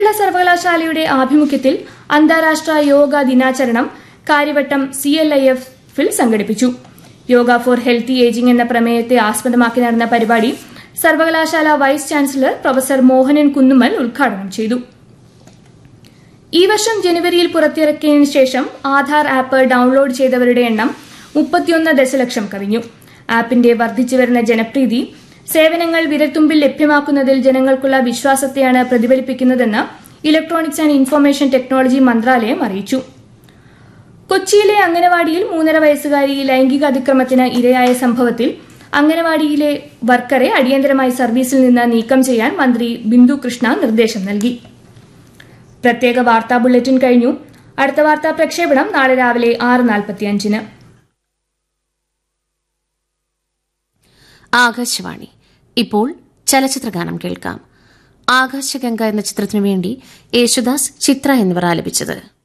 സർവകലാശാലയുടെ ആഭിമുഖ്യത്തിൽ അന്താരാഷ്ട്ര യോഗ ദിനാചരണം കാര്യവട്ടം CLIF-ൽ സംഘടിപ്പിച്ചു. യോഗ ഫോർ ഹെൽത്തി ഏജിംഗ് എന്ന പ്രമേയത്തെ ആസ്പദമാക്കി നടന്ന പരിപാടി സർവകലാശാല vice chancellor professor Mohanan Kunnummal ഉദ്ഘാടനം ചെയ്തു. ഈ വർഷം ജനുവരിയിൽ പുറത്തിറക്കിയതിനു ശേഷം ആധാർ ആപ്പ് ഡൌൺലോഡ് ചെയ്തവരുടെ എണ്ണം 31 ദശലക്ഷം കവിഞ്ഞു. ആപ്പിന്റെ വർദ്ധിച്ചുവരുന്ന ജനപ്രീതി സേവനങ്ങൾ വിരൽത്തുമ്പിൽ ലഭ്യമാക്കുന്നതിൽ ജനങ്ങൾക്കുള്ള വിശ്വാസത്തെയാണ് പ്രതിഫലിപ്പിക്കുന്നതെന്ന് ഇലക്ട്രോണിക്സ് ആൻഡ് ഇൻഫർമേഷൻ ടെക്നോളജി മന്ത്രാലയം അറിയിച്ചു. കൊച്ചിയിലെ അംഗനവാടിയിൽ 3.5 വയസ്സുകാരി ലൈംഗിക അതിക്രമത്തിന് ഇരയായ സംഭവത്തിൽ അംഗനവാടിയിലെ വർക്കറെ അടിയന്തരമായി സർവീസിൽ നിന്ന് നീക്കം ചെയ്യാൻ മന്ത്രി ബിന്ദു കൃഷ്ണ നിർദ്ദേശം നൽകി. പ്രത്യേക വാർത്താ ബുള്ളറ്റിൻ കഴിഞ്ഞു. അടുത്ത വാർത്താ പ്രക്ഷേപണം നാളെ രാവിലെ 6:45-ന്. ആകാശവാണി. ഇപ്പോൾ ചലച്ചിത്രഗാനം കേൾക്കാം. ആകാശഗംഗ എന്ന ചിത്രത്തിനു വേണ്ടി യേശുദാസ്, ചിത്ര എന്നിവർ ആലപിച്ചത്.